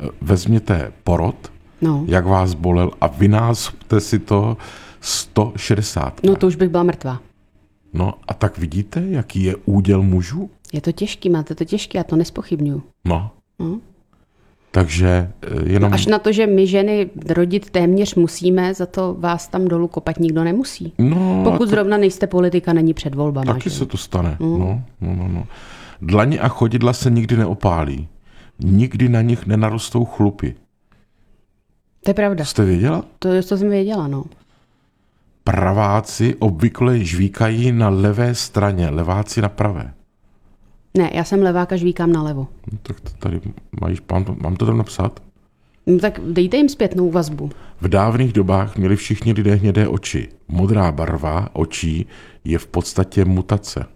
vezměte porod, jak vás bolel a vynásobte si to 160. No to už bych byla mrtvá. No a tak vidíte, jaký je úděl mužů? Je to těžký, máte to těžký, já to nespochybňuju. No. Takže jenom... Až na to, že my ženy rodit téměř musíme, za to vás tam dolů kopat nikdo nemusí. No, pokud zrovna nejste politika, není před volbama. Taky se to stane. No. Dlaně a chodidla se nikdy neopálí. Nikdy na nich nenarostou chlupy. To je pravda. Jste věděla? To jsem věděla, no. Praváci obvykle žvíkají na levé straně, leváci na pravé. Ne, já jsem levák a žvíkám nalevo. No, tak to tady mám to tam napsat? No, tak dejte jim zpětnou vazbu. V dávných dobách měli všichni lidé hnědé oči. Modrá barva očí je v podstatě mutace.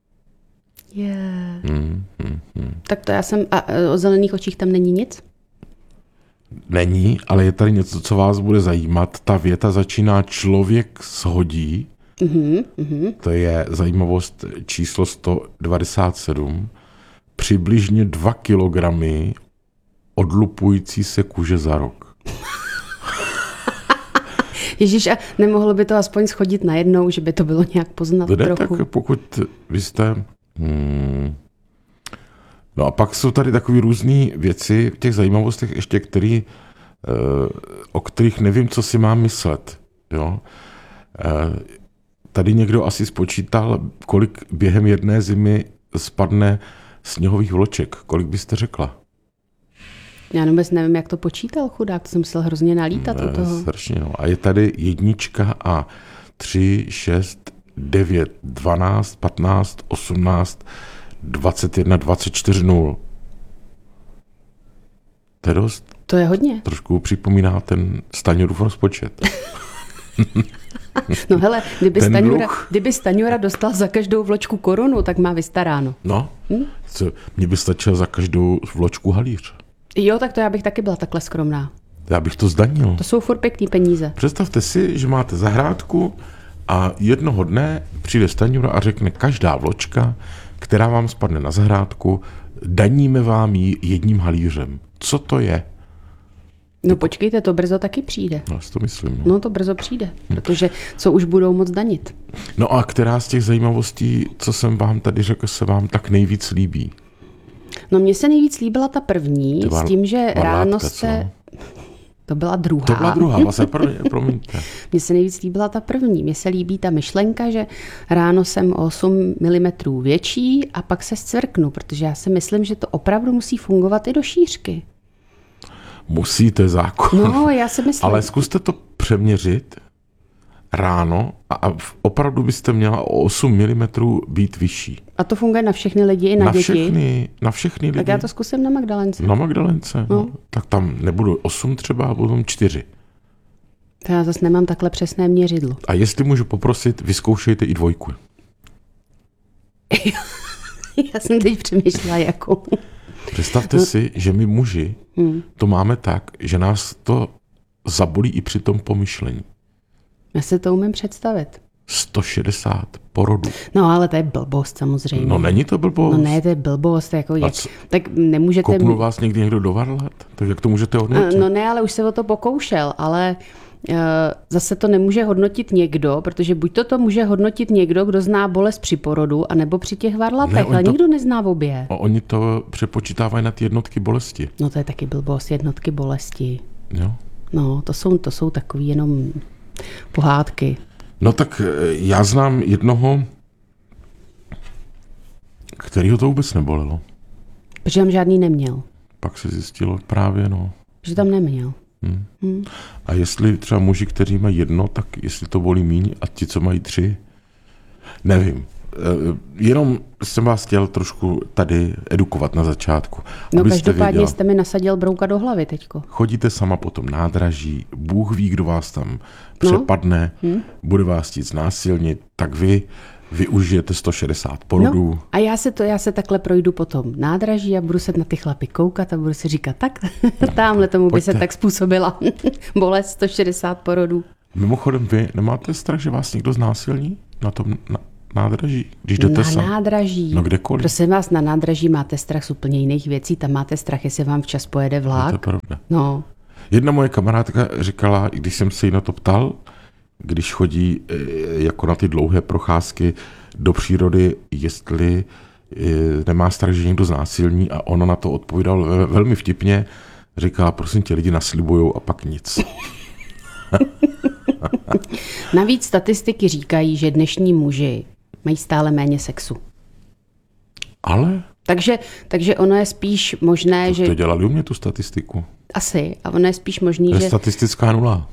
Tak to já jsem... A o zelených očích tam není nic? Není, ale je tady něco, co vás bude zajímat. Ta věta začíná člověk shodí. To je zajímavost číslo 197. Přibližně 2 kilogramy odlupující se kůže za rok. Ježíš, a nemohlo by to aspoň schodit najednou, že by to bylo nějak poznat trochu? Tak pokud vy jste... No a pak jsou tady takové různé věci v těch zajímavostech ještě, o kterých nevím, co si mám myslet. Jo? Tady někdo asi spočítal, kolik během jedné zimy spadne sněhových vloček. Kolik byste řekla? Já vůbec nevím, jak to počítal, chudák, to jsem musel hrozně nalítat u toho. Strašně, no. A je tady 1 a 3, 6, 9, 12, 15, 18, 21, 24 0. To je dost. To je hodně. Trošku připomíná ten Staňurův rozpočet. No hele, kdyby Staňura dostal za každou vločku korunu, tak má vystaráno. No, mně by stačilo za každou vločku halíř. Jo, tak to já bych taky byla takhle skromná. Já bych to zdanil. To jsou furt pěkný peníze. Představte si, že máte zahrádku a jednoho dne přijde Staňura a řekne, každá vločka, která vám spadne na zahrádku, daníme vám ji 1 halířem. Co to je? No počkejte, to brzo taky přijde. No, to myslím. No to brzo přijde, protože co už budou moc danit. No a která z těch zajímavostí, co jsem vám tady řekl, se vám tak nejvíc líbí? No mně se nejvíc líbila ta první, s tím, že ráno se... To byla druhá. To byla druhá, vlastně promiňte. Mně se nejvíc líbila ta první. Mně se líbí ta myšlenka, že ráno jsem o 8 mm větší a pak se zcvrknu, protože já si myslím, že to opravdu musí fungovat i do šířky. Musíte zákon. No, já si myslím. Ale zkuste to přeměřit ráno a opravdu byste měla o 8 mm být vyšší. A to funguje na všechny lidi i na děti? Na všechny lidi. Tak já to zkusím na Magdalence. Na Magdalence? No. Tak tam nebudu 8 třeba, a potom 4. To já zase nemám takhle přesné měřidlo. A jestli můžu poprosit, vyzkoušejte i 2. Já jsem teď přemýšlela, jakou. Představte si, že my muži to máme tak, že nás to zabolí i při tom pomyšlení. Já se to umím představit. 160 porodů. No ale to je blbost samozřejmě. No není to blbost. No ne, to je blbost. Jako tak nemůžete... Kopnul vás někdy někdo do varlat? Tak jak to můžete hodnotit? No ne, ale už se o to pokoušel, ale zase to nemůže hodnotit někdo, protože buď to může hodnotit někdo, kdo zná bolest při porodu, anebo při těch varlatech, ale nikdo nezná obě. A oni to přepočítávají na ty jednotky bolesti. No to je taky blbost, jednotky bolesti. Jo. No, to jsou takový jenom pohádky. No tak já znám jednoho, kterýho to vůbec nebolelo. Protože tam žádný neměl. Pak se zjistilo právě, že tam neměl. A jestli třeba muži, kteří mají 1, tak jestli to bolí míň a ti, co mají 3, nevím. Jenom jsem vás chtěl trošku tady edukovat na začátku. No každopádně jste mi nasadil brouka do hlavy teďko. Chodíte sama po tom nádraží, Bůh ví, kdo vás tam přepadne, bude vás chtít znásilnit, tak vy využijete 160 porodů. No, a já se takhle projdu po tom nádraží a budu se na ty chlapy koukat a budu si říkat, tak tamhle tomu by se tak způsobila bolest 160 porodů. Mimochodem, vy nemáte strach, že vás někdo znásilní nádraží, když jdete Na nádraží. No kdekoliv. Prosím vás, na nádraží máte strach z úplně jiných věcí. Tam máte strach, jestli vám včas pojede vlak. To je pravda. No. Jedna moje kamarádka říkala, když jsem se jí na to ptal, když chodí jako na ty dlouhé procházky do přírody, jestli nemá strach, že někdo znásilní, a ona na to odpovídala velmi vtipně. Říkala, prosím tě, lidi naslibujou a pak nic. Navíc statistiky říkají, že dnešní muži mají stále méně sexu. Ale? Takže ono je spíš možné, že... To dělali u mě tu statistiku. Asi. A ono je spíš možný, že... Statistická nula.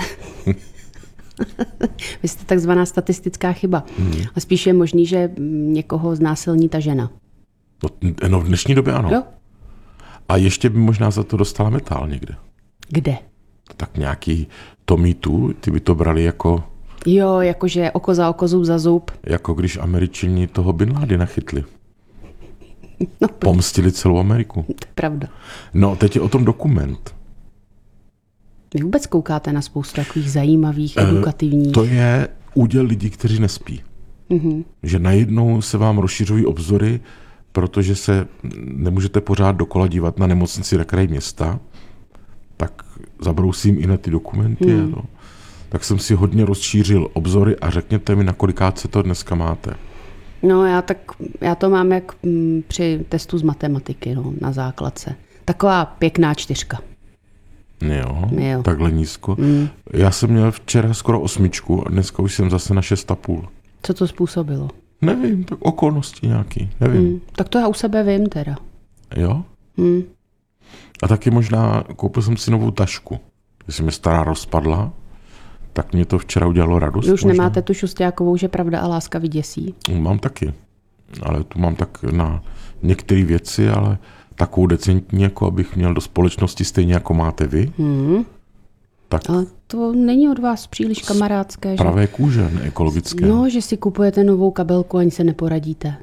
Vy jste takzvaná statistická chyba. A spíš je možný, že někoho znásilní ta žena. No v dnešní době ano. Jo? A ještě by možná za to dostala metál někde. Kde? Tak nějaký to mýtu, ty by to brali jako... Jo, jakože oko za oko, zub za zub. Jako když Američani toho Bin Ládina chytli. No, pomstili celou Ameriku. To je pravda. No, teď je o tom dokument. Vy vůbec koukáte na spoustu takových zajímavých, edukativních... To je úděl lidí, kteří nespí. Mm-hmm. Že najednou se vám rozšiřují obzory, protože se nemůžete pořád dokola dívat na nemocnici na kraji města, tak zabrousím i na ty dokumenty. No. Tak jsem si hodně rozšířil obzory a řekněte mi, na kolikát se to dneska máte. No já to mám jak při testu z matematiky, no, na základce. Taková pěkná 4. Jo, takhle nízko. Já jsem měl včera skoro 8 a dneska už jsem zase na 6,5. Co to způsobilo? Nevím, tak okolnosti nějaký, nevím. Tak to já u sebe vím teda. Jo? A taky možná koupil jsem si novou tašku. Když se mi stará rozpadla, tak mě to včera udělalo radost. Vy už možná. Nemáte tu Šustiákovou, že pravda a láska vyděsí? Mám taky. Ale tu mám tak na některé věci, ale takovou decentní, jako abych měl do společnosti stejně jako máte vy. Tak ale to není od vás příliš kamarádské. Pravé že? Kůže, neekologické. No, že si kupujete novou kabelku, ani se neporadíte.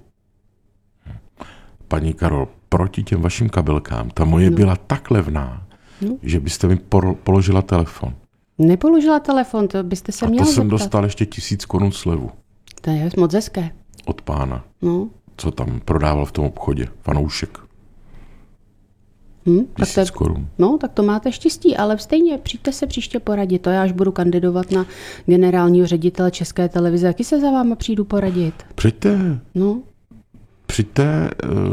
Paní Karol, proti těm vašim kabelkám, ta moje byla tak levná, že byste mi položila telefon. Nepoložila telefon, to byste se měla zeptat. A to jsem zeptat. dostal ještě 1000 korun slevu. To je moc hezké. Od pána. No. Co tam prodával v tom obchodě. Fanoušek. 1000 korun. No, tak to máte štěstí, ale stejně přijďte se příště poradit. To já až budu kandidovat na generálního ředitele České televize. Jaký se za váma přijdu poradit? Přijďte. No. Přijďte,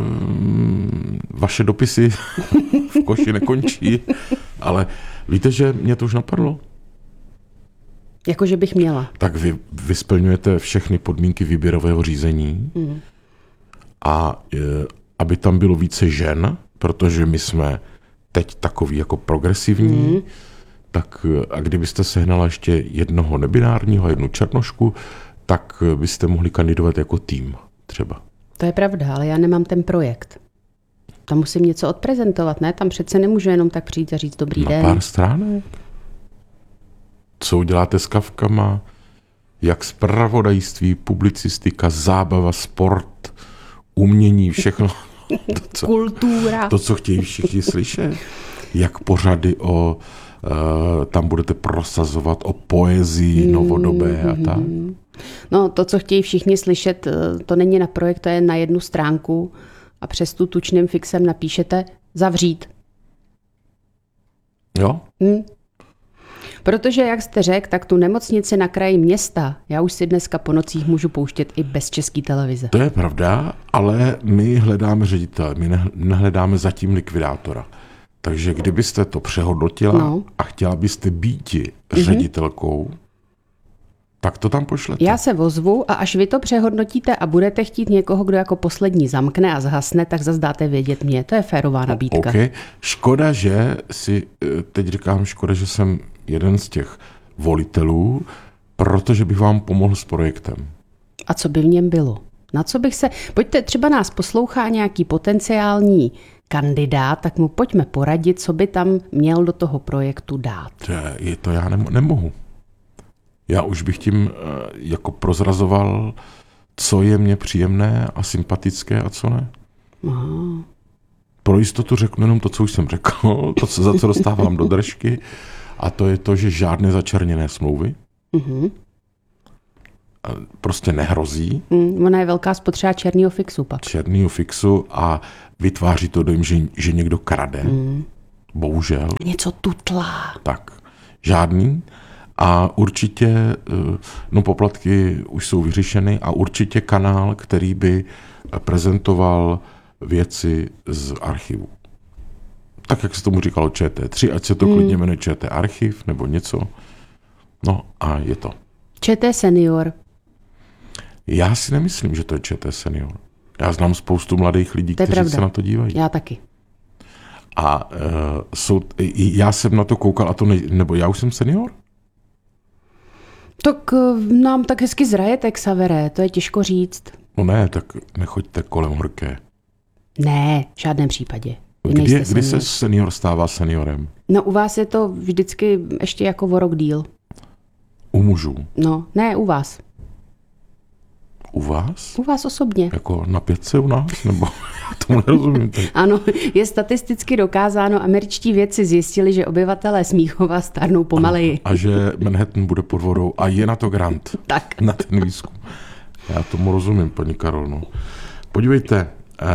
vaše dopisy v koši nekončí, ale víte, že mě to už napadlo? Jakože bych měla. Tak vy splňujete všechny podmínky výběrového řízení a aby tam bylo více žen, protože my jsme teď takový jako progresivní, tak a kdybyste sehnala ještě jednoho nebinárního a jednu černošku, tak byste mohli kandidovat jako tým třeba. To je pravda, ale já nemám ten projekt. Tam musím něco odprezentovat, ne? Tam přece nemůžu jenom tak přijít a říct dobrý den. Na pár stránek. Co uděláte s kavkama? Jak zpravodajství, publicistika, zábava, sport, umění, všechno. Kultura. To, co chtějí všichni slyšet. Jak pořady tam budete prosazovat o poezii novodobé a tak. No, to, co chtějí všichni slyšet, to není na projekt, to je na jednu stránku a přes tu tučným fixem napíšete zavřít. Jo? Protože, jak jste řekl, tak tu nemocnici na kraji města, já už si dneska po nocích můžu pouštět i bez České televize. To je pravda, ale my hledáme ředitele, my nehledáme zatím likvidátora. Takže kdybyste to přehodnotila a chtěla byste býti ředitelkou, tak to tam pošlete. Já se ozvu a až vy to přehodnotíte a budete chtít někoho, kdo jako poslední zamkne a zhasne, tak zase dáte vědět mě. To je férová nabídka. Okay. Škoda, že škoda, že jsem jeden z těch volitelů, protože bych vám pomohl s projektem. A co by v něm bylo? Na co bych se... Pojďte, třeba nás poslouchá nějaký potenciální kandidát, tak mu pojďme poradit, co by tam měl do toho projektu dát. To já nemohu. Já už bych tím jako prozrazoval, co je mně příjemné a sympatické a co ne. Aha. Pro jistotu řeknu jenom to, co už jsem řekl, za co dostávám do držky, a to je to, že žádné začerněné smlouvy. prostě nehrozí. Ona je velká spotřeba černýho fixu pak. Černýho fixu a vytváří to dojem, že někdo krade. Bohužel. Něco tutlá. Tak, žádný. A určitě, poplatky už jsou vyřešeny a určitě kanál, který by prezentoval věci z archivu. Tak, jak se tomu říkalo ČT3, ať se to klidně jmenuje ČT archiv nebo něco. No a je to. ČT senior. Já si nemyslím, že to je ČT senior. Já znám spoustu mladých lidí, kteří se na to dívají. Já taky. A já jsem na to koukal, nebo já už jsem senior? Tak nám tak hezky zrajete, Xavere, to je těžko říct. No ne, tak nechoďte kolem horké. Ne, v žádném případě. Kdy se senior stává seniorem? No u vás je to vždycky ještě jako o rok díl. U mužů? No, ne, u vás. U vás? U vás osobně. Jako na 5 u nás? Nebo já tomu nerozumím. Tak. Ano, je statisticky dokázáno, američtí vědci zjistili, že obyvatelé Smíchova stárnou pomaleji. A že Manhattan bude pod vodou a je na to grant. Tak. Na ten výzkum. Já tomu rozumím, paní Karol. No. Podívejte,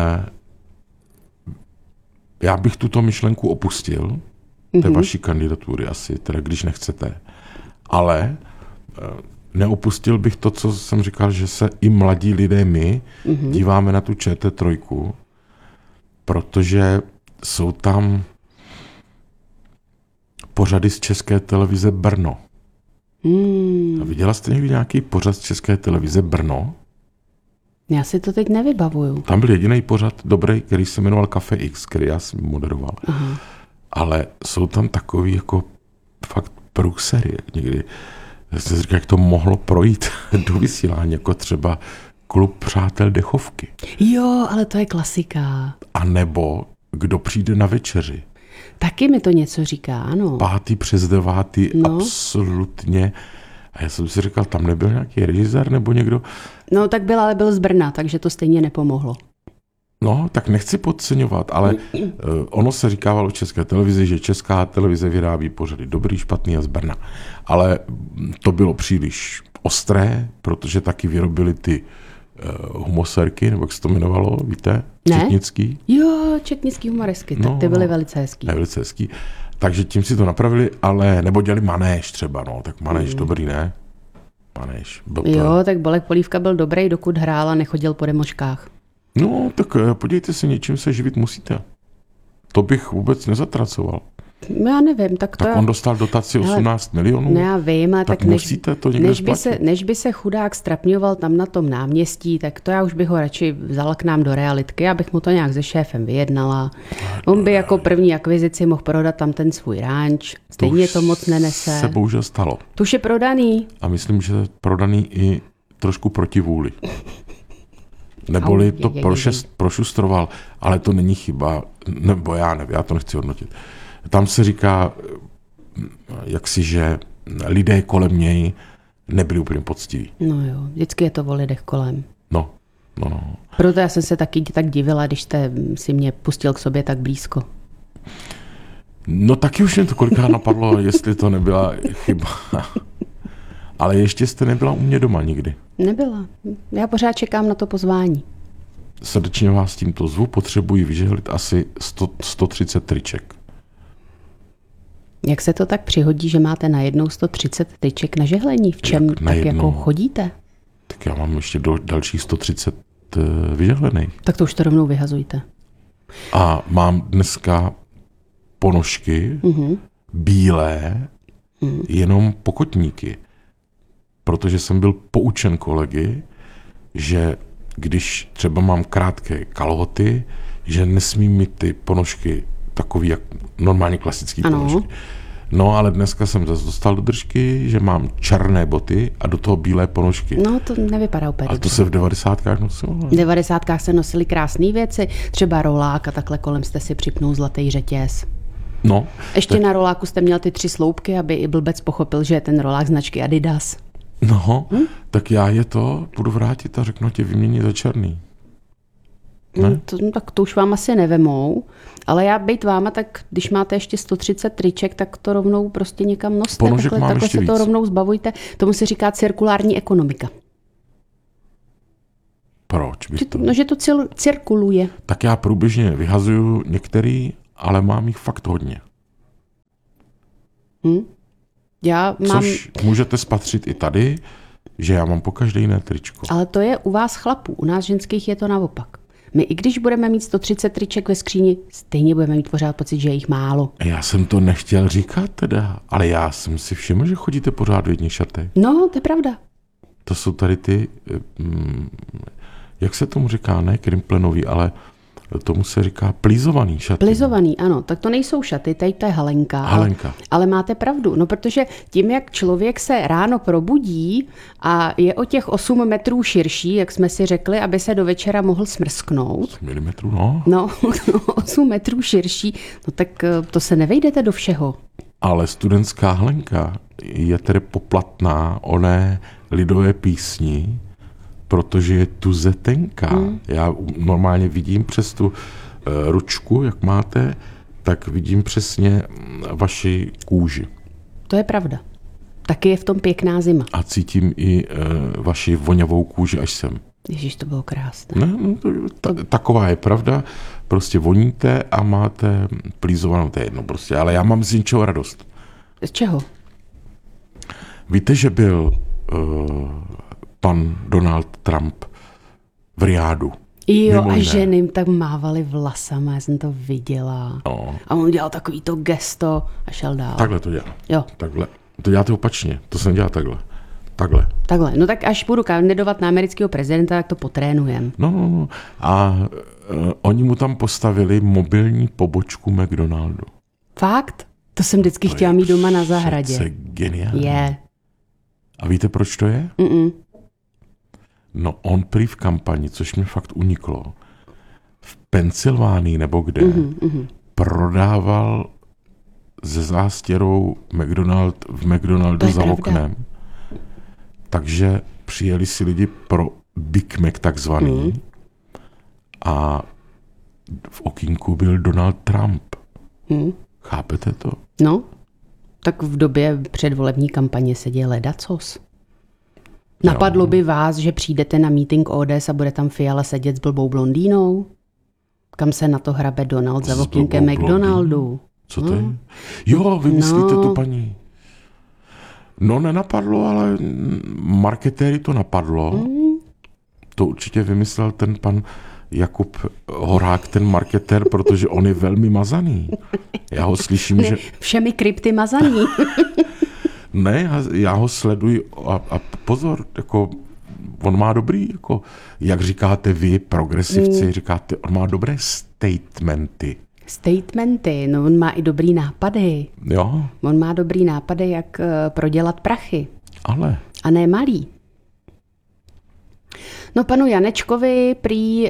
já bych tuto myšlenku opustil, té vaší kandidatury asi, teda když nechcete. Ale neopustil bych to, co jsem říkal, že se i mladí lidé my díváme na tu ČT3, protože jsou tam pořady z České televize Brno. A viděla jste někdy nějaký pořad z České televize Brno? Já si to teď nevybavuju. Tam byl jediný pořad dobrý, který se jmenoval Café X, který já jsem moderoval. Aha. Ale jsou tam takový jako fakt průsery někdy. Já jsem si říkal, jak to mohlo projít do vysílání, jako třeba Klub přátel Dechovky. Jo, ale to je klasika. A nebo Kdo přijde na večeři. Taky mi to něco říká, ano. 5. přes 9. Absolutně. A já jsem si říkal, tam nebyl nějaký režisér nebo někdo? No tak byl, ale byl z Brna, takže to stejně nepomohlo. No, tak nechci podceňovat, ale ono se říkávalo v České televizi, že Česká televize vyrábí pořady dobrý, špatný a z Brna. Ale to bylo příliš ostré, protože taky vyrobili ty humosérky, nebo jak se to jmenovalo, víte? Ne? Četnický. Jo, četnický humoresky, tak ty byly velice hezký. Velice hezký. Takže tím si to napravili, ale nebo dělali Manéš třeba, no, tak Manéš dobrý, ne? Manéš. Jo, tak Bolek Polívka byl dobrý, dokud hrál a nechodil po demoškách. No, tak podívejte se, něčím se živit musíte. To bych vůbec nezatracoval. Já nevím, tak to... Tak on dostal dotaci 18 milionů. No já vím, ale tak musíte to někde než by se chudák strapňoval tam na tom náměstí, tak to já už bych ho radši vzala k nám do realitky, abych mu to nějak se šéfem vyjednala. On by jako první akvizici mohl prodat tam ten svůj ranč. Stejně to moc nenese. Se bohužel stalo. To už je prodaný. A myslím, že prodaný i trošku proti vůli. Neboli to prošustroval, ale to není chyba, nebo já nevím, já to nechci hodnotit. Tam se říká, jaksi, že lidé kolem něj nebyli úplně poctiví. No jo, vždycky je to o lidech kolem. No. Proto já jsem se taky tak divila, když jste si mě pustil k sobě tak blízko. No taky už mě to kolikrát napadlo, jestli to nebyla chyba. Ale ještě jste nebyla u mě doma nikdy. Nebyla. Já pořád čekám na to pozvání. Srdečně vás tímto zvu, potřebuji vyžehlit asi 130 triček. Jak se to tak přihodí, že máte najednou 130 triček na žehlení? V čem tak jako chodíte? Tak já mám ještě dalších 130 vyžehlených. Tak to už to rovnou vyhazujte. A mám dneska ponožky bílé, jenom pokotníky. Protože jsem byl poučen kolegy, že když třeba mám krátké kalhoty, že nesmím mít ty ponožky takový, jak normálně klasický ponožky. No, ale dneska jsem zase dostal do držky, že mám černé boty a do toho bílé ponožky. No, to nevypadá úplně dobře. A to se v 90kách nosilo? V 90kách se nosily krásné věci, třeba rolák a takhle kolem jste si připnul zlatý řetěz. No. Ještě tak... na roláku jste měl ty 3 sloupky, aby i blbec pochopil, že je ten rolák značky Adidas. No, tak já budu vrátit a řeknu tě vyměnit za černý. Tak to už vám asi nevemou, ale já bejt váma, tak když máte ještě 130 triček, tak to rovnou prostě někam noste. Takhle se víc. To rovnou zbavujte. Tomu se říká cirkulární ekonomika. Proč bych to? No, že to cirkuluje. Tak já průběžně vyhazuju některý, ale mám jich fakt hodně. Já mám... Což můžete spatřit i tady, že já mám po každé jiné tričko. Ale to je u vás chlapů, u nás ženských je to naopak. My i když budeme mít 130 triček ve skříni, stejně budeme mít pořád pocit, že je jich málo. Já jsem to nechtěl říkat teda, ale já jsem si všiml, že chodíte pořád v jedných šatech. No, to je pravda. To jsou tady ty, jak se tomu říká, ne krimplenový, ale tomu se říká plízovaný šaty. Plizovaný, ano. Tak to nejsou šaty, tady to je halenka. Halenka. Ale máte pravdu, no protože tím, jak člověk se ráno probudí a je o těch 8 metrů širší, jak jsme si řekli, aby se do večera mohl smrsknout. Milimetrů, no. No, 8 metrů širší, no tak to se nevejdete do všeho. Ale studentská halenka je tedy poplatná oné lidové písni, protože je tuze tenká. Já normálně vidím přes tu ručku, jak máte, tak vidím přesně vaši kůži. To je pravda. Taky je v tom pěkná zima. A cítím i vaši voňavou kůži až sem. Ježíš, to bylo krásné. Ne, no, taková je pravda. Prostě voníte a máte plízovanou, to je jedno prostě. Ale já mám z něčeho radost. Z čeho? Víte, že byl pan Donald Trump v Riádu? Jo, Mimo a jiné. ženy jim tak mávali vlasama, já jsem to viděla. No. A on dělal takový to gesto a šel dál. Takhle to dělá. Jo. Takhle. To děláte opačně. To jsem dělal takhle. Takhle. Takhle. No tak až budu kandidovat na amerického prezidenta, tak to potrénujem. No. A oni mu tam postavili mobilní pobočku McDonaldu. Fakt? To jsem vždycky chtěla mít doma na zahradě. To je geniální. Je. A víte, proč to je? No on prý v kampani, což mi fakt uniklo, v Pensylvánii nebo kde, prodával se zástěrou v McDonaldu za pravda. oknem. Takže přijeli si lidi pro Big Mac takzvaný a v okýnku byl Donald Trump. Chápete to? No, tak v době předvolební kampaně se děje ledacos. Napadlo by vás, že přijdete na meeting ODS a bude tam Fiala sedět s blbou blondýnou? Kam se na to hrabe Donald za S okýnkem blbou McDonaldu? Co to je? Jo, vy myslíte tu paní. No nenapadlo, ale marketéry to napadlo. To určitě vymyslel ten pan Jakub Horák, ten marketér, protože on je velmi mazaný. Já ho slyším, že... Všemi krypty mazaný. Ne, já ho sleduji a pozor, jako on má dobrý, jako, jak říkáte vy, progresivci, říkáte, on má dobré statementy. Statementy, no on má i dobrý nápady. Jo, On má dobrý nápady, jak prodělat prachy. ale... A ne malý. No panu Janečkovi prý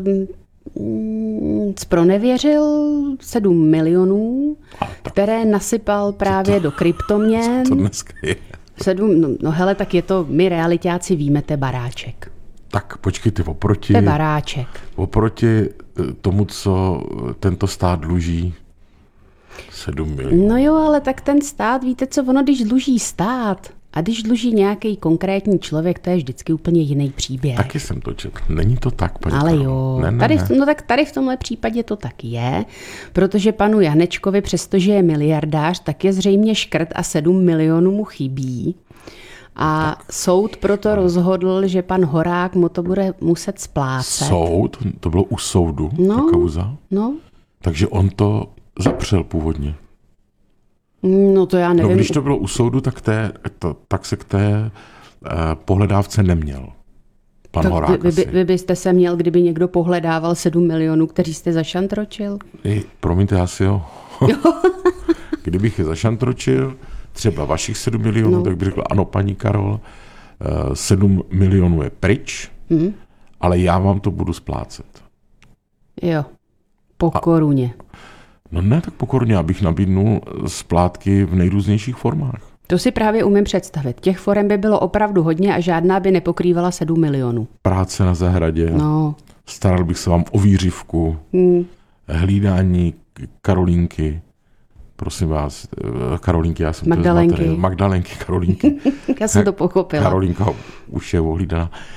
zpronevěřil 7 milionů, které nasypal právě do kryptoměn. Co dneska je? 7, no hele, tak je to, my realitáci víme, to je baráček. Tak počkejte, oproti... To je baráček. Oproti tomu, co tento stát dluží, 7 milionů. No jo, ale tak ten stát, víte co, ono, když dluží stát a když dluží nějaký konkrétní člověk, to je vždycky úplně jiný příběh. Taky jsem to četl. Není to tak, paní Ale Karlo. jo, Ne. no tak tady v tomhle případě to tak je, protože panu Janečkovi, přestože je miliardář, tak je zřejmě škrt a 7 milionů mu chybí. A soud proto rozhodl, že pan Horák mu to bude muset splácet. Soud? To bylo u soudu, ta kauza? No, Takže on to zapřel původně. no to já nevím. No, když to bylo u soudu, tak se k té pohledávce neměl. Pan Tak Horák vy byste se měl, kdyby někdo pohledával 7 milionů, kteří jste zašantročil? Promiňte, já si jo. Kdybych je zašantročil, třeba vašich 7 milionů, tak bych řekl, ano, paní Karol, 7 milionů je pryč, ale já vám to budu splácet. Jo, po koruně. No ne, tak pokorně, abych nabídnul splátky v nejrůznějších formách. To si právě umím představit. Těch forem by bylo opravdu hodně a žádná by nepokrývala 7 milionů. Práce na zahradě, No. staral bych se vám o výřivku, hlídání Karolínky, prosím vás, Karolínky, já jsem Magdalenky. Magdalenky, Karolínky. Já jsem to pochopila. Karolínka už je ohlídaná.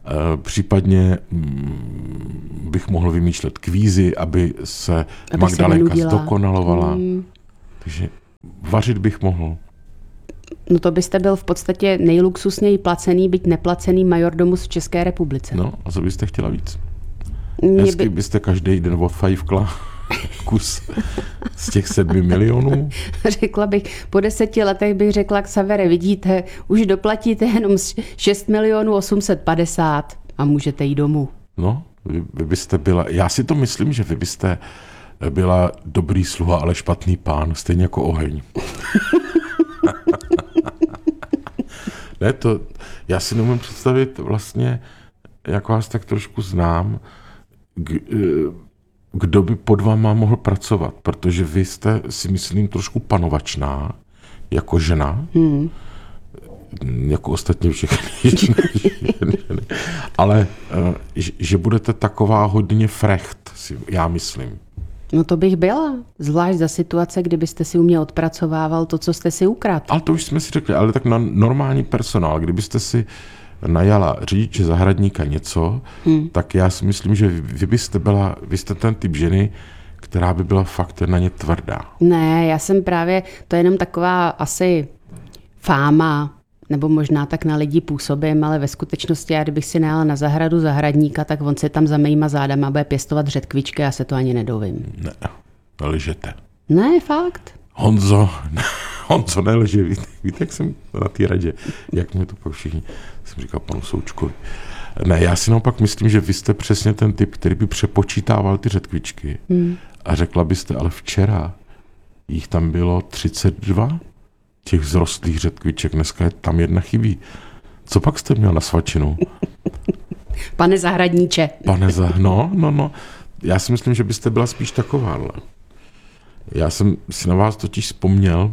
Případně bych mohl vymýšlet kvízy, aby se Magdalénka zdokonalovala. Takže vařit bych mohl. No to byste byl v podstatě nejluxusněji placený, byť neplacený majordomus v České republice. No, a co byste chtěla víc? Hezky byste každý den odfajfkla kus z těch 7 milionů. Řekla bych, po 10 letech bych řekla, Xavere, vidíte, už doplatíte jenom 6 milionů 850 a můžete jít domů. No, vy byste byla, já si to myslím, že vy byste byla dobrý sluha, ale špatný pán, stejně jako oheň. Ne, to, já si nemůžu představit vlastně, jak vás tak trošku znám, kdo by pod váma mohl pracovat, protože vy jste, si myslím, trošku panovačná, jako žena, jako ostatně všechny ženy, ale že budete taková hodně frecht, já myslím. No to bych byla, zvlášť za situace, kdybyste si u mě odpracovával to, co jste si ukradl. Ale to už jsme si řekli, ale tak na normální personál, kdybyste si najala řidiče, zahradníka něco, tak já si myslím, že vy jste ten typ ženy, která by byla fakt na ně tvrdá. Ne, já jsem právě, to je jenom taková asi fáma, nebo možná tak na lidi působím, ale ve skutečnosti já kdybych si najala na zahradu zahradníka, tak on se tam za mýma zádama bude pěstovat řetkvičky, já se to ani nedovím. Ne, lžete. Ne, fakt. Honzo nelže, víte, jak jsem na té radě, jak mě to pak všichni, jsem říkal panu Součkovi. Ne, já si naopak myslím, že vy jste přesně ten typ, který by přepočítával ty řetkvičky a řekla byste, ale včera jich tam bylo 32 těch vzrostlých řetkviček, dneska je tam jedna chybí. Co pak jste měl na svačinu? Pane zahradníče. No. Já si myslím, že byste byla spíš takováhle. Já jsem si na vás totiž vzpomněl,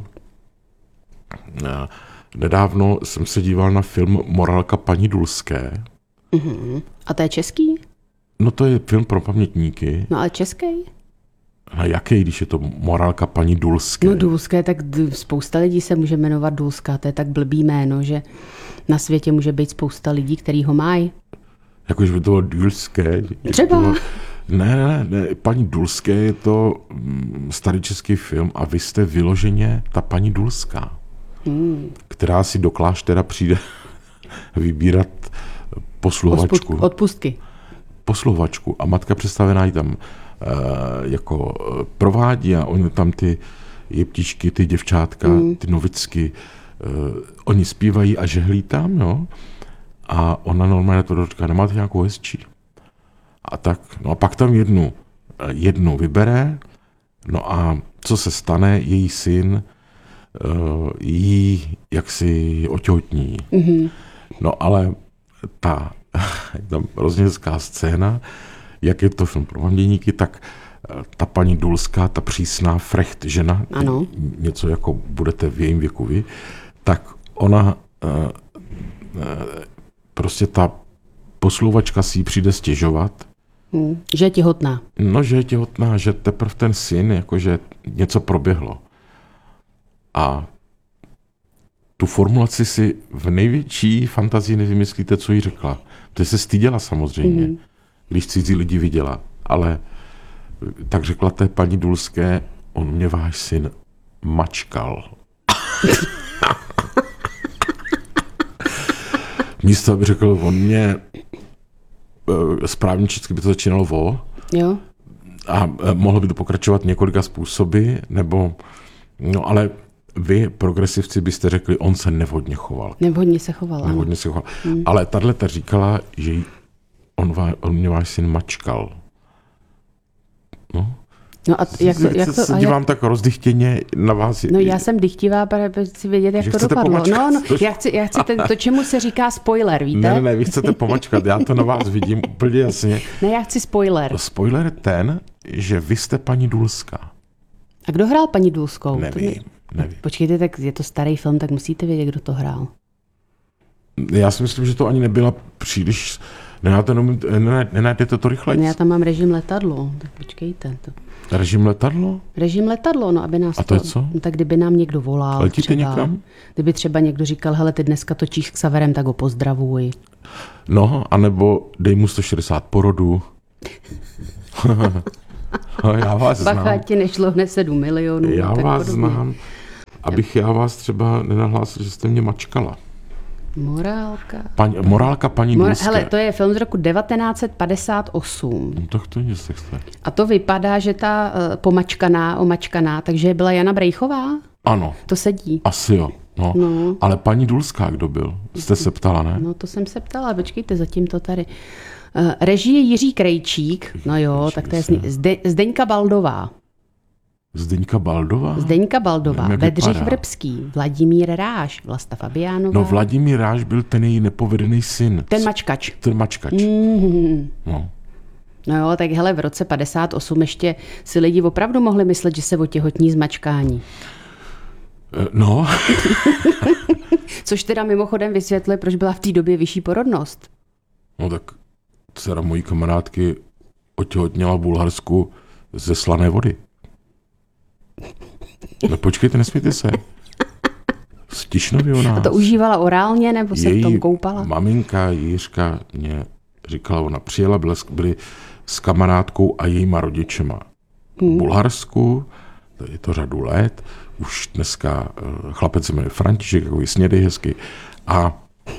nedávno jsem se díval na film Morálka paní Dulské. A to je český? No to je film pro pamětníky. No ale český? A jaký, když je to Morálka paní Dulské? No Dulské, tak spousta lidí se může jmenovat Dulská, to je tak blbý jméno, že na světě může být spousta lidí, který ho mají. Jakože by to bylo Dulské. Třeba. Ne, paní Dulské je to starý český film a vy jste vyloženě ta paní Dulská, která si do kláštera přijde vybírat posluhovačku. Odpustky. Posluhovačku a matka představená ji tam jako provádí a oni tam ty jeptičky, ty děvčátka, ty novicky, oni zpívají a žehlí tam, jo. A ona normálně to říká, nemáte nějakou hezčí? A tak, no a pak tam jednu vybere, no a co se stane, její syn jí jaksi otěhotní. No ale tam hrozně hezká scéna, jak je to film pro pamětníky, tak ta paní Dulská, ta přísná frecht žena, ano. Něco jako budete v jejím věku vy, tak ona prostě ta posluhovačka si ji přijde stěžovat. Že je těhotná. No, že je těhotná, že teprve ten syn, jakože něco proběhlo. A tu formulaci si v největší fantazii nevymyslíte, co jí řekla. To se styděla samozřejmě, když cizí lidi viděla. Ale tak řekla té paní Dulské, on mě váš syn mačkal. Místo, aby řekl, on mě správně česky by to začínalo vo. Jo. A mohlo by to pokračovat několika způsoby, nebo, no ale vy, progresivci, byste řekli, on se nevhodně choval. Nevhodně se choval, Nevhodně se choval. Ale tato říkala, že on mě váš syn mačkal. No. No a jak to se dívám tak rozdychtěně na vás. No já jsem dychtivá, protože chci vědět, jak to dopadlo. No, já chci to, čemu se říká spoiler, víte? Ne, vy chcete pomačkat, já to na vás vidím úplně jasně. Ne, já chci spoiler. Spoiler je ten, že vy jste paní Dulská. A kdo hrál paní Dulskou? Nevím. Počkejte, tak je to starý film, tak musíte vědět, kdo to hrál. Já si myslím, že to ani nebyla příliš... Nenajdete to rychle? Ne, já tam mám režim letadlo, tak počkejte. Režim letadlo? Režim letadlo, no aby nás A to je co? No, tak kdyby nám někdo volal. Letíte někam? Kdyby třeba někdo říkal, hele, ty dneska točíš s Xaverem, tak ho pozdravuj. No, anebo dej mu 160 porodů. Já vás znám. Bacha, ti nešlo hned 7 milionů. Já tak vás podobně. znám. Abych já vás třeba nenahlásil, že jste mě mačkala. Morálka. Morálka paní Dulské. Hele, to je film z roku 1958. No, tak to je něco extra. A to vypadá, že ta omačkaná, takže byla Jana Brejchová? Ano, To sedí. asi jo. No. Ale paní Dulská, kdo byl? Jste se ptala, ne? No to jsem se ptala, počkejte, zatím to tady. Režie Jiří Krejčík, no jo, tak to je Zdeňka Baldová. Zdeňka Baldová? Zdeňka Baldová, Nevím, jak Bedřich vypadá. Vrbský, Vladimír Ráš, Vlasta Fabiánová. No Vladimír Ráš byl ten její nepovedený syn. Ten mačkač. Ten mačkač. No. No jo, tak hele, v roce 58 ještě si lidi opravdu mohli myslet, že se otěhotní z mačkání. No, Což teda mimochodem vysvětluje, proč byla v té době vyšší porodnost. no tak dcera mojí kamarádky otěhotněla v Bulharsku ze slané vody. No počkejte, nesmíte se. Z Tišnovy u nás. A to užívala orálně, nebo se v tom koupala? Maminka Jiřka mě říkala, ona přijela, byli s kamarádkou a jejíma rodičema v Bulharsku, to je to řadu let, už dneska chlapec se jmenuje František, jako snědej hezky, a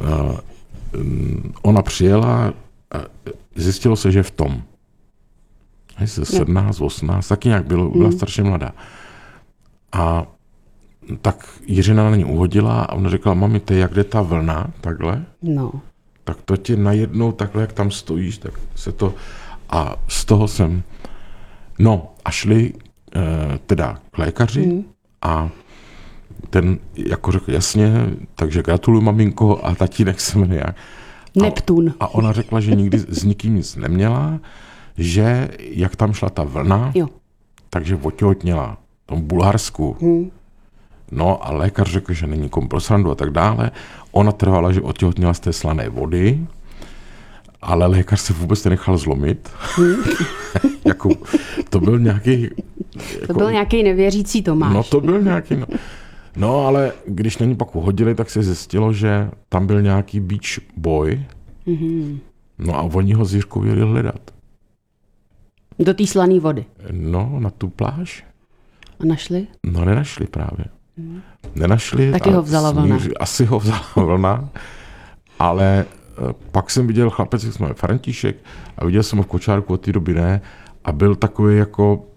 ona přijela a zjistilo se, že je v tom. Se 17, 18, taky nějak byla strašně mladá. A tak Jiřina na ní uhodila a ona řekla, mami, ty jak jde ta vlna, takhle? No. Tak to ti najednou takhle, jak tam stojíš, tak se to... A z toho jsem... No a šli teda k lékaři a ten jako řekl, jasně, takže gratuluju maminko a tatínek se jmenuje jak. Neptun. A ona řekla, že nikdy s nikým nic neměla, že jak tam šla ta vlna, Jo. takže otěhotněla v tom Bulharsku. No a lékař řekl, že není komu pro srandu a tak dále. Ona trvala, že otěhotněla z té slané vody, ale lékař se vůbec nenechal zlomit. Jako, to byl nějaký... To byl nějaký nevěřící Tomáš. No to byl nějaký... No ale když na ní pak uhodili, tak se zjistilo, že tam byl nějaký beach boy. No a oni ho s Jiřkou jeli hledat. Do té slané vody. No, na tu pláž. A našli? No nenašli právě. Nenašli. Taky ho vzala vlna. Asi ho vzala vlna, ale pak jsem viděl chlapec, jak se jmenuje František, a viděl jsem ho v kočárku, od té doby ne, a byl takový jako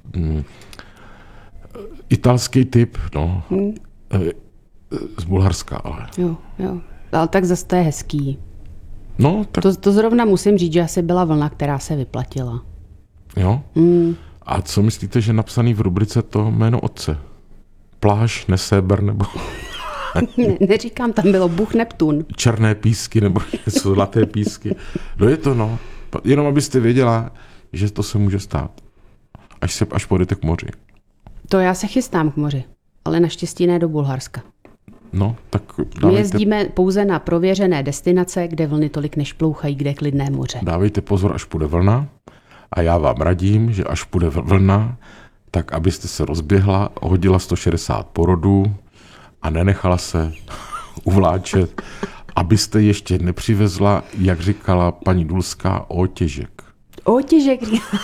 italský typ, no, z Bulharska, ale. Jo. Ale tak zase to je hezký. No, tak To zrovna musím říct, že asi byla vlna, která se vyplatila. jo. A co myslíte, že napsaný v rubrice to jméno otce? Pláž, Neséber, nebo Neříkám, tam bylo Bůh Neptun. černé písky, nebo něco zlaté písky. No je to, no. Jenom abyste věděla, že to se může stát. Až půjdete k moři. To já se chystám k moři, ale naštěstí ne do Bulharska. No, tak My dávejte, jezdíme pouze na prověřené destinace, kde vlny tolik nešplouchají, kde je klidné moře. dávejte pozor, až půjde vlna. A já vám radím, že až půjde vlna, tak abyste se rozběhla, hodila 160 porodů a nenechala se uvláčet, abyste ještě nepřivezla, jak říkala paní Dulská, otěžek. Otěžek.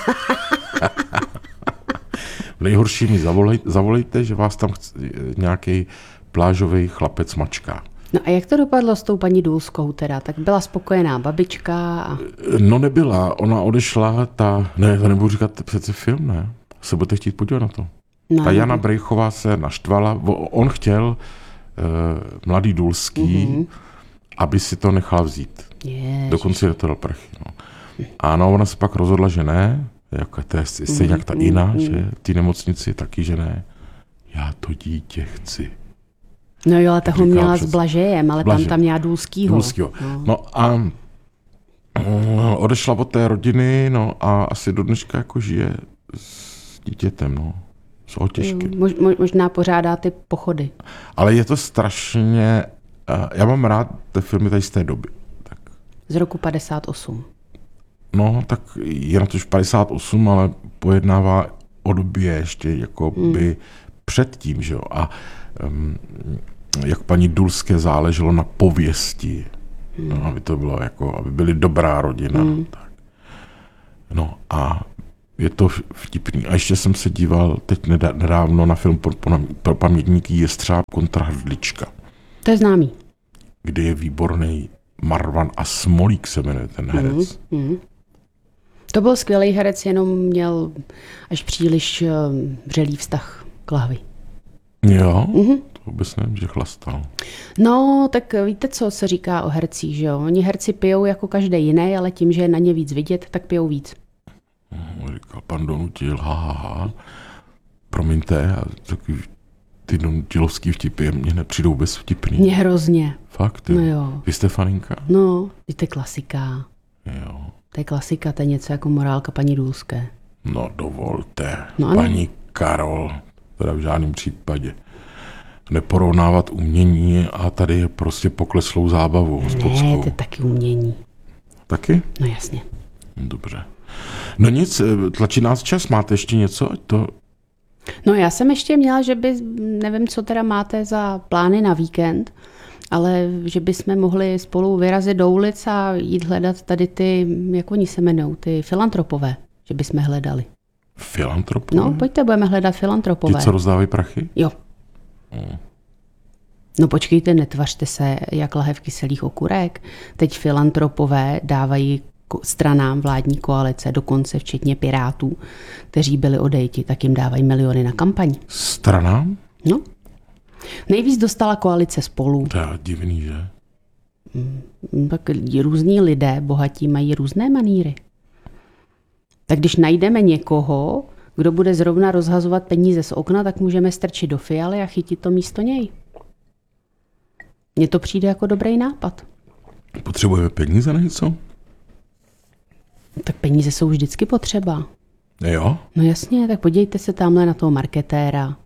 V nejhorší mi zavolejte, že vás tam nějaký plážový chlapec mačká. No a jak to dopadlo s tou paní Dulskou teda? Tak byla spokojená babička a... No nebyla, ona odešla, ne, to nebudu říkat přece film, ne? Se budete chtít podívat na to. No, Ta Jana Brejchová se naštvala, on chtěl mladý Dulský, aby si to nechala vzít. Ježiš. Dokonce je to do prachy. No. Ano, ona se pak rozhodla, že ne, jako to je stejně jak ta Ina, že v té nemocnici taky, že ne. Já to dítě chci. No jo, ale ta ho Říkala měla s přece. Blažejem, ale Blažej. tam měla Dulskýho. No a odešla od té rodiny, no a asi do dneška jako žije s dítětem, no. S otěžky. Možná pořádá ty pochody. Ale je to strašně... já mám rád ty filmy tady z té doby. Tak. Z roku 58. No, tak je na to už 58, ale pojednává době ještě jako by předtím, že jo. A jak paní Dulské záleželo na pověsti, no, aby to bylo jako, aby byli dobrá rodina. Tak. No a je to vtipný. A ještě jsem se díval teď nedávno na film pro pamětníky Jestřáb kontra Hrdlička. To je známý. Kde je výborný Marwan a Smolík se jmenuje ten herec. To byl skvělý herec, jenom měl až příliš vřelý vztah k lahvi. Jo? To vůbec nevím, že chlastal. No, tak víte, co se říká o hercích, že jo? Oni herci pijou jako každý jiný, ale tím, že je na ně víc vidět, tak pijou víc. Říkal pan Donutil, promiňte, a takový ty donutilovský vtipy mě nepřijdou bez vtipný. Mně hrozně. Fakt, jo. No jo. Vy jste faninka? No, to je klasika. Jo. To je klasika, to je něco jako morálka paní Dulské. No dovolte, No, paní Karol, teda v žádném případě. Neporovnávat umění a tady je prostě pokleslou zábavu hospodskou. Ne, to je taky umění. Taky? No jasně. Dobře. No nic, tlačí nás čas, máte ještě něco? No já jsem ještě měla, že by, nevím, co teda máte za plány na víkend, ale že bychom mohli spolu vyrazit do ulic a jít hledat tady ty, jak oni se jmenou, ty filantropové, že bychom hledali. Filantropové? No, pojďte, budeme hledat filantropové. Ti, co rozdávají prachy? Jo. No počkejte, netvařte se jak lahev kyselých okurek. Teď filantropové dávají stranám vládní koalice, dokonce včetně Pirátů, kteří byli odejti, tak jim dávají miliony na kampaň. Stranám? No. Nejvíc dostala koalice Spolu. To je divný, že? Tak různí lidé, bohatí, mají různé maníry. Tak když najdeme někoho, kdo bude zrovna rozhazovat peníze z okna, tak můžeme strčit do Fialy a chytit to místo něj. Mně to přijde jako dobrý nápad. Potřebujeme peníze na něco? Tak peníze jsou vždycky potřeba. Jo? No jasně, tak podívejte se tamhle na toho marketéra.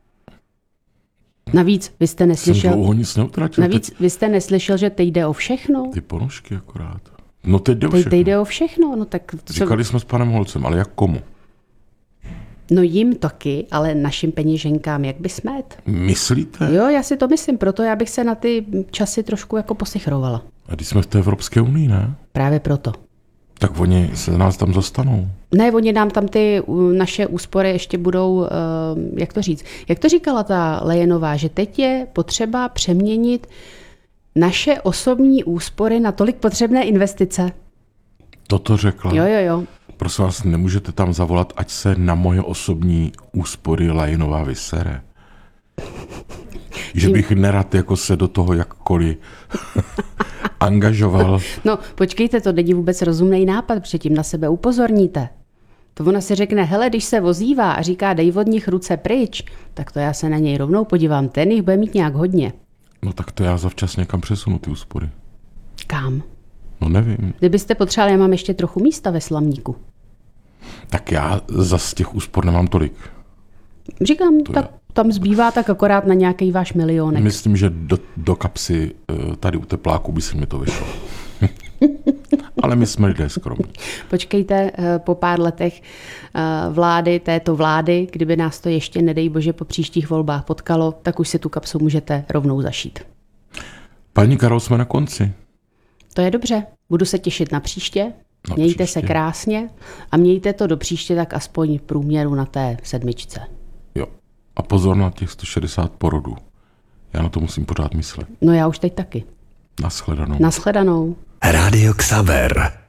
Navíc vy jste neslyšel... Jsem dlouho nic neutratil. Navíc vy jste neslyšel, že teď jde o všechno. Ty ponožky akorát. No teď jde o všechno. Teď jde o všechno. No, tak Říkali jsme s panem Holcem, ale jak komu? No jim taky, ale našim peněženkám jak by smet. Myslíte? Jo, já si to myslím, proto já bych se na ty časy trošku jako posichrovala. A když jsme v té Evropské unii, ne? Právě proto. Tak oni se nás tam zastanou. Ne, oni nám tam ty naše úspory ještě budou, jak to říct, jak to říkala ta Lejenová, že teď je potřeba přeměnit naše osobní úspory na tolik potřebné investice. Toto řekla. Jo. Prosím vás, nemůžete tam zavolat, ať se na moje osobní úspory Lajinová vysere. Že bych nerad jako se do toho jakkoliv angažoval. No, počkejte, to není vůbec rozumný nápad, protože tím na sebe upozorníte. To ona si řekne, hele, když se ozývá a říká, dej od nich ruce pryč, tak to já se na něj rovnou podívám, ten jich bude mít nějak hodně. No tak to já zavčas někam přesunu ty úspory. Kam? No nevím. Kdybyste potřebovali, já mám ještě trochu místa ve slamníku. Tak já zas těch úspor nemám tolik. Říkám, to tak tam zbývá tak akorát na nějaký váš milionek. Myslím, že do kapsy tady u tepláku by se mi to vyšlo. Ale my jsme lidé skromní. Počkejte, po pár letech této vlády, kdyby nás to ještě, nedej bože, po příštích volbách potkalo, tak už si tu kapsu můžete rovnou zašít. Paní Karol, jsme na konci. To je dobře. Budu se těšit na příště. Mějte se krásně a mějte to do příště tak aspoň v průměru na té 7. Jo. A pozor na těch 160 porodů. Já na to musím pořád myslet. No já už teď taky. Nashledanou. Nashledanou. Rádio Xaver.